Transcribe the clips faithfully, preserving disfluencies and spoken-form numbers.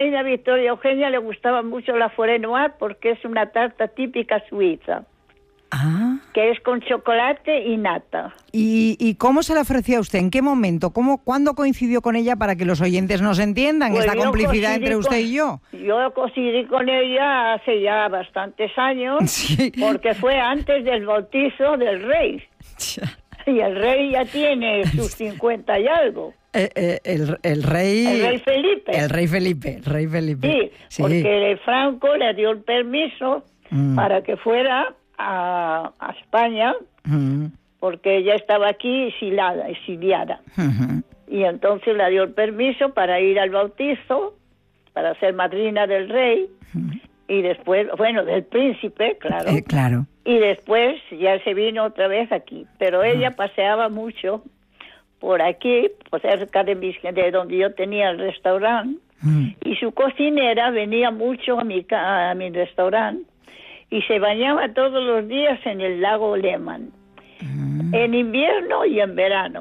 reina Victoria Eugenia le gustaba mucho la Forêt Noire porque es una tarta típica suiza. Ah. Que es con chocolate y nata. ¿Y, y cómo se la ofrecía a usted? ¿En qué momento? ¿Cómo, ¿Cuándo coincidió con ella para que los oyentes nos entiendan Pues esta complicidad entre con, usted y yo? Yo coincidí con ella hace ya bastantes años, sí. Porque fue antes del bautizo del rey. Y el rey ya tiene sus cincuenta y algo. Eh, eh, el, el rey... El rey Felipe. El rey Felipe, el rey Felipe. Sí, sí. Porque Franco le dio el permiso mm. para que fuera a, a España, mm. porque ella estaba aquí exiliada, exiliada. Uh-huh. Y entonces le dio el permiso para ir al bautizo, para ser madrina del rey, uh-huh. y después, bueno, del príncipe, claro. Eh, claro. Y después ya se vino otra vez aquí. Pero ella uh-huh. paseaba mucho por aquí, por cerca de, mis, de donde yo tenía el restaurante, uh-huh. y su cocinera venía mucho a mi, a mi restaurante, y se bañaba todos los días en el lago Lehmann, mm. en invierno y en verano.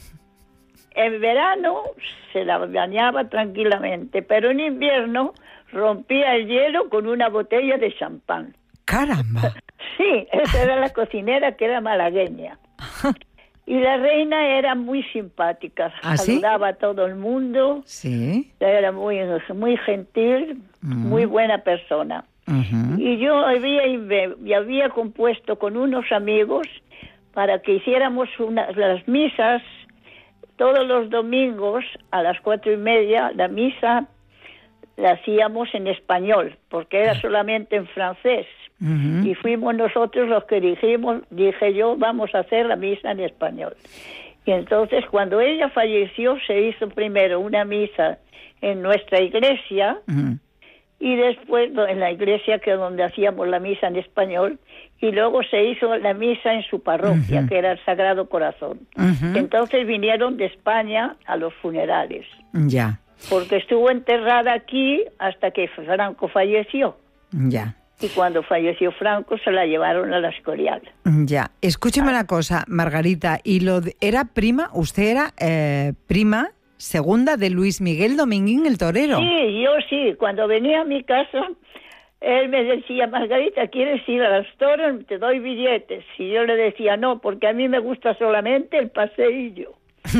En verano se la bañaba tranquilamente, pero en invierno rompía el hielo con una botella de champán. ¡Caramba! Sí, esa era la cocinera, que era malagueña. Y la reina era muy simpática, ¿Ah, saludaba sí? a todo el mundo, sí, era muy, muy gentil, mm. muy buena persona. Uh-huh. Y yo había, había compuesto con unos amigos para que hiciéramos una, las misas todos los domingos a las cuatro y media. La misa la hacíamos en español, porque era solamente en francés. Uh-huh. Y fuimos nosotros los que dijimos, dije yo, vamos a hacer la misa en español. Y entonces cuando ella falleció se hizo primero una misa en nuestra iglesia, uh-huh. y después en la iglesia que donde hacíamos la misa en español, y luego se hizo la misa en su parroquia, uh-huh. que era el Sagrado Corazón. Uh-huh. Entonces vinieron de España a los funerales. Ya. Yeah. Porque estuvo enterrada aquí hasta que Franco falleció. Ya. Yeah. Y cuando falleció Franco se la llevaron a la Escorial. Ya. Yeah. Escúcheme ah. una cosa, Margarita, ¿y lo de, era prima? ¿Usted era eh, prima segunda de Luis Miguel Dominguín el torero? Sí, yo sí. Cuando venía a mi casa, él me decía, Margarita, ¿quieres ir a los toros? Te doy billetes. Y yo le decía, no, porque a mí me gusta solamente el paseillo.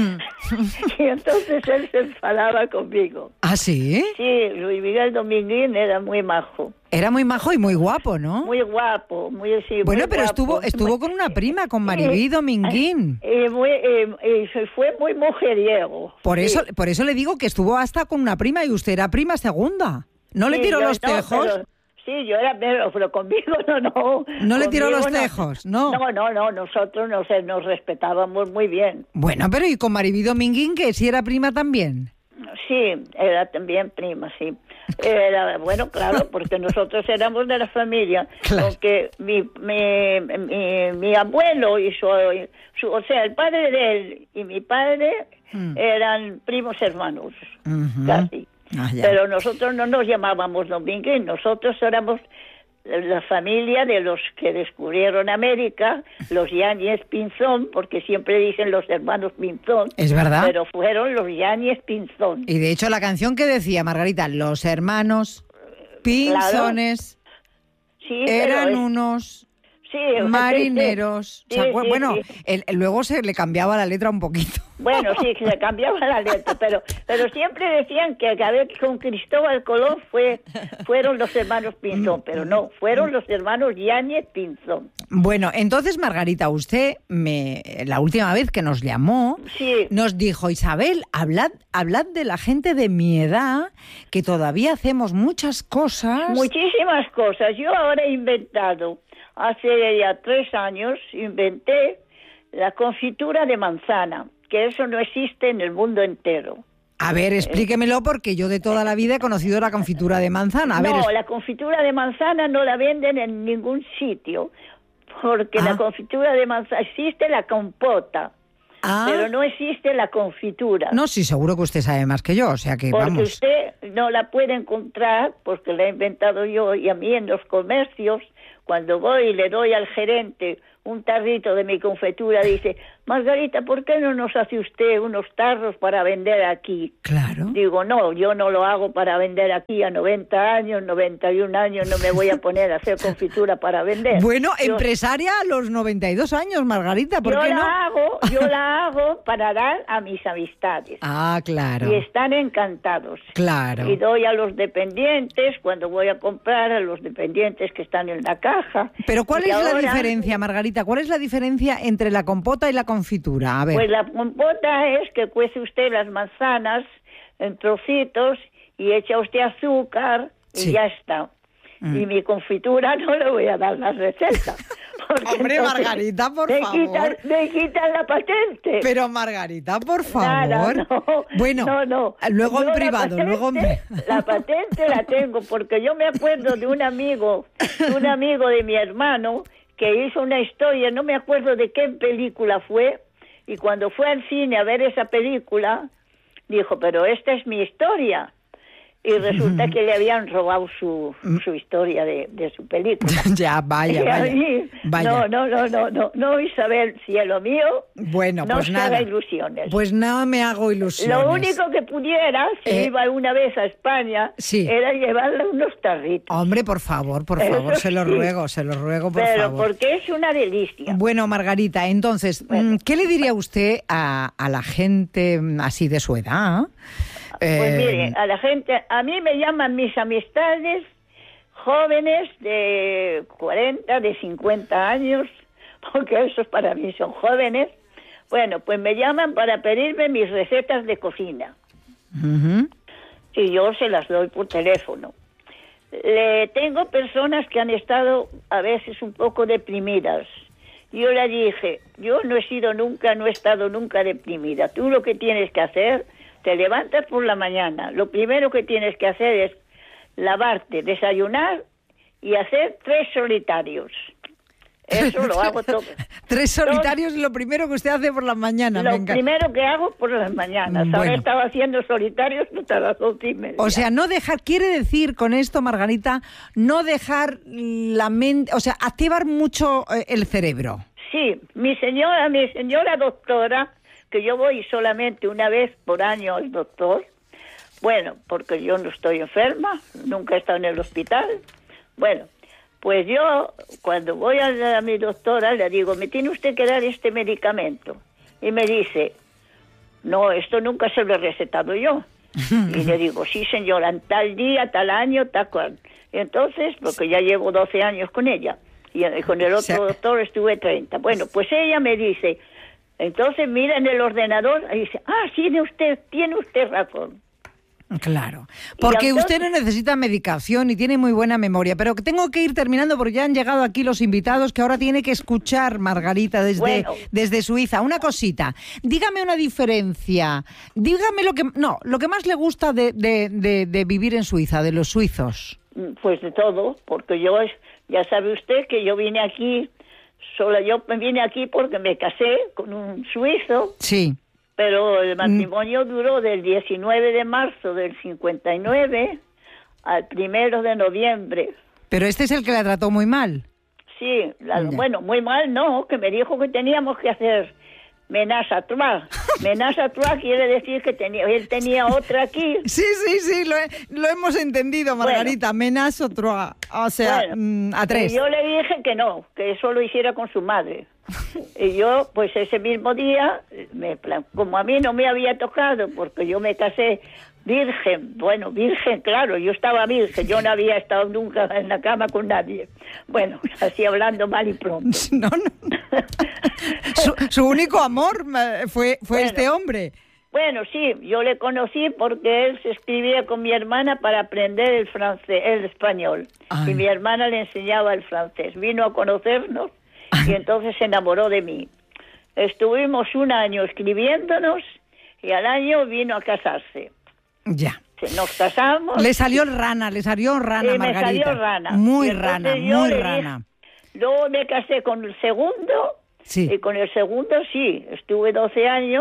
Y entonces él se enfadaba conmigo. ¿Ah, sí? Sí, Luis Miguel Dominguín era muy majo. Era muy majo y muy guapo, ¿no? Muy guapo, muy sí, Bueno, muy pero guapo. estuvo estuvo con una prima, con Maribí Dominguín. Y, muy, y, y fue muy mujeriego. Por sí. eso por eso le digo que estuvo hasta con una prima y usted era prima segunda. ¿No sí, le tiró los no, tejos? Pero, sí, yo era, pero, pero conmigo no, no. ¿No le tiró los no. tejos? No. No, no, no, nosotros nos, nos respetábamos muy bien. Bueno, pero ¿y con Maribí Dominguín, que sí era prima también? Sí, era también prima, sí. Era, bueno, claro, porque nosotros éramos de la familia, claro. Porque mi, mi, mi, mi abuelo y su, su, o sea, el padre de él y mi padre mm. eran primos hermanos, uh-huh. casi. Ah, pero nosotros no nos llamábamos Dominguín, nosotros éramos la familia de los que descubrieron América, los Yáñez Pinzón, porque siempre dicen los hermanos Pinzón. Es verdad. Pero fueron los Yáñez Pinzón. Y de hecho la canción que decía Margarita, los hermanos Pinzones, claro. Sí, eran es... unos... Sí, marineros. Sí, sí, bueno, sí. El, el, luego se le cambiaba la letra un poquito. Bueno, sí, se le cambiaba la letra, pero pero siempre decían que a ver, con Cristóbal Colón fue fueron los hermanos Pinzón, pero no, fueron los hermanos Yáñez Pinzón. Bueno, entonces, Margarita, usted, me la última vez que nos llamó, sí. nos dijo, Isabel, hablad, hablad de la gente de mi edad, que todavía hacemos muchas cosas. Muchísimas cosas. Yo ahora he inventado... Hace ya tres años inventé la confitura de manzana, que eso no existe en el mundo entero. A ver, explíquemelo, porque yo de toda la vida he conocido la confitura de manzana. A no, ver, es... la confitura de manzana no la venden en ningún sitio, porque ah. la confitura de manzana existe la compota. Ah. Pero no existe la confitura. No, sí, seguro que usted sabe más que yo, o sea que porque vamos. Usted no la puede encontrar, porque la he inventado yo y a mí en los comercios, cuando voy y le doy al gerente un tarrito de mi confetura, dice, Margarita, ¿por qué no nos hace usted unos tarros para vender aquí? Claro. Digo, no, yo no lo hago para vender aquí a noventa años, noventa y un años, no me voy a poner a hacer confitura para vender. Bueno, yo, empresaria a los noventa y dos años, Margarita, ¿por yo qué la no? Hago, yo la hago para dar a mis amistades. Ah, claro. Y están encantados. Claro. Y doy a los dependientes, cuando voy a comprar, a los dependientes que están en la caja. Pero ¿cuál y es ahora, la diferencia, Margarita? ¿Cuál es la diferencia entre la compota y la confitura? A ver. Pues la compota es que cuece usted las manzanas en trocitos y echa usted azúcar y sí. ya está. Mm. Y mi confitura no le voy a dar la receta. Hombre, Margarita, por me favor. Quitan, me quitan la patente. Pero, Margarita, por favor. Nada, no, bueno, no, no. luego yo en privado, patente, luego en... La patente la tengo porque yo me acuerdo de un amigo, de un amigo de mi hermano que hizo una historia, no me acuerdo de qué película fue, y cuando fue al cine a ver esa película, dijo, pero esta es mi historia. Y resulta que le habían robado su, su historia de, de su película. Ya, vaya, vaya, mí, vaya. No, no, no, no, no, no, Isabel, cielo mío, bueno, no pues se nada. haga ilusiones. Pues no me hago ilusiones. Lo único que pudiera, si eh, iba una vez a España, sí. era llevarle unos tarritos. Hombre, por favor, por favor, Eso se lo sí. ruego, se lo ruego, por Pero favor. porque es una delicia. Bueno, Margarita, entonces, bueno. ¿qué le diría usted a, a la gente así de su edad? Pues eh... mire, a la gente, a mí me llaman mis amistades jóvenes de cuarenta, de cincuenta años, porque esos para mí son jóvenes. Bueno, pues me llaman para pedirme mis recetas de cocina. Uh-huh. Y yo se las doy por teléfono. Le tengo personas que han estado a veces un poco deprimidas. Yo le dije, yo no he sido nunca, no he estado nunca deprimida. Tú lo que tienes que hacer, te levantas por la mañana. Lo primero que tienes que hacer es lavarte, desayunar y hacer tres solitarios. Eso lo hago todo. Tres solitarios es lo primero que usted hace por la mañana. Lo primero que hago por las mañanas. Bueno. Ahora estaba haciendo solitarios hasta las once y media. O sea, no dejar, quiere decir con esto, Margarita, no dejar la mente, o sea, activar mucho eh, el cerebro. Sí, mi señora, mi señora doctora, que yo voy solamente una vez por año al doctor, bueno, porque yo no estoy enferma, nunca he estado en el hospital, bueno, pues yo cuando voy a, a mi doctora le digo, me tiene usted que dar este medicamento, y me dice, no, esto nunca se lo he recetado yo, y le digo, sí señora, en tal día, tal año, tal cual, y entonces, porque ya llevo doce años con ella, y con el otro o sea, doctor estuve treinta, bueno, pues ella me dice, entonces mira en el ordenador y dice, ah, tiene usted, tiene usted razón. Claro, porque entonces, usted no necesita medicación y tiene muy buena memoria, pero tengo que ir terminando porque ya han llegado aquí los invitados que ahora tiene que escuchar Margarita desde, bueno. desde Suiza. Una cosita, dígame una diferencia, dígame lo que, no, lo que más le gusta de, de, de, de vivir en Suiza, de los suizos. Pues de todo, porque yo, ya sabe usted que yo vine aquí... Solo yo me vine aquí porque me casé con un suizo. Sí. Pero el matrimonio mm. duró del diecinueve de marzo del cincuenta y nueve al primero de noviembre. Pero este es el que la trató muy mal. Sí, la, bueno, muy mal no, que me dijo que teníamos que hacer ménage à trois. Ménage à trois quiere decir que tenía, él tenía otra aquí. Sí, sí, sí, lo, he, lo hemos entendido, Margarita. Bueno, ménage à trois, o sea, bueno, mm, a tres. Y yo le dije que no, que eso lo hiciera con su madre. Y yo, pues ese mismo día, me, como a mí no me había tocado, porque yo me casé virgen, bueno, virgen, claro, yo estaba virgen, yo no había estado nunca en la cama con nadie. Bueno, así hablando mal y pronto. No, no. su, su único amor fue, fue bueno, este hombre. Bueno, sí, yo le conocí porque él se escribía con mi hermana para aprender el francés, el español. Ay. Y mi hermana le enseñaba el francés. Vino a conocernos y entonces se enamoró de mí. Estuvimos un año escribiéndonos y al año vino a casarse. Ya. Nos casamos. Le salió rana, le salió rana, sí, Margarita. Me salió rana. Muy rana, muy rana. Dije, luego me casé con el segundo. Sí. Y con el segundo sí, estuve doce años,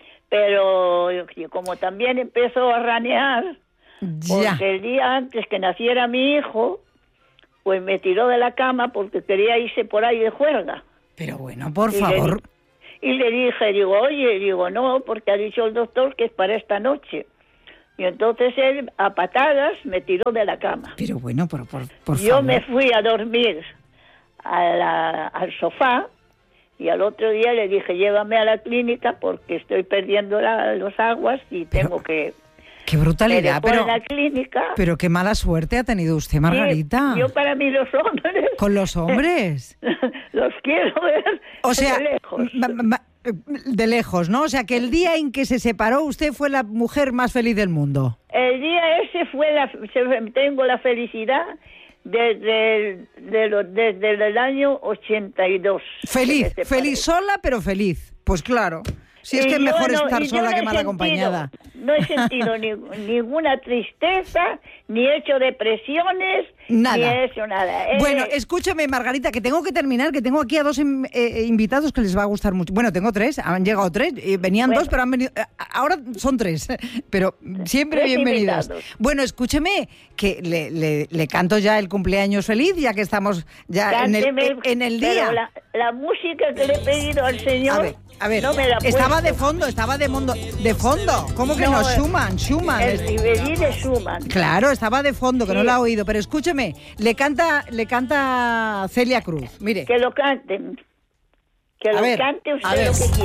pero como también empezó a ranear, ya. porque el día antes que naciera mi hijo, pues me tiró de la cama porque quería irse por ahí de juerga. Pero bueno, por y favor. Le, y le dije, digo, oye, digo, no, porque ha dicho el doctor que es para esta noche. Y entonces él, a patadas, me tiró de la cama. Pero bueno, por, por, por Yo favor. me fui a dormir a la, al sofá y al otro día le dije, llévame a la clínica porque estoy perdiendo la, los aguas y pero, tengo que... Qué brutalidad, pero... en la clínica. Pero qué mala suerte ha tenido usted, Margarita. Sí, yo para mí los hombres... ¿Con los hombres? Los quiero ver o sea, de lejos. Ma, ma, de lejos, ¿no? O sea, que el día en que se separó usted fue la mujer más feliz del mundo. El día ese fue la... Tengo la felicidad desde, de lo, desde el año ochenta y dos. Feliz, feliz sola, pero feliz. Pues claro. Si es que es mejor no, estar sola no que mal sentido, acompañada. No he sentido ni, ninguna tristeza, ni he hecho depresiones, nada. ni he hecho nada. Eh, bueno, escúchame, Margarita, que tengo que terminar, que tengo aquí a dos eh, invitados que les va a gustar mucho. Bueno, tengo tres, han llegado tres, eh, venían bueno. dos, pero han venido... Eh, ahora son tres, pero siempre tres bienvenidos. Invitados. Bueno, escúcheme, que le, le, le canto ya el cumpleaños feliz, ya que estamos ya en el, en el día. La, la música que le he pedido al señor... A ver. A ver, no me la estaba de fondo, estaba de fondo, de fondo. ¿Cómo que no? no? Schumann, Schumann. El Riverí de Schumann. Claro, estaba de fondo, que sí. No la ha oído. Pero escúcheme, le canta, le canta Celia Cruz. Mire. Que lo canten. Que a lo ver, cante usted lo que quiera.